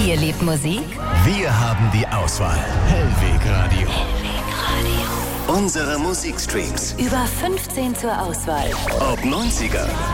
Ihr liebt Musik? Wir haben die Auswahl. Hellweg Radio. Hellweg Radio. Unsere Musikstreams. Über 15 zur Auswahl. Ob 90er,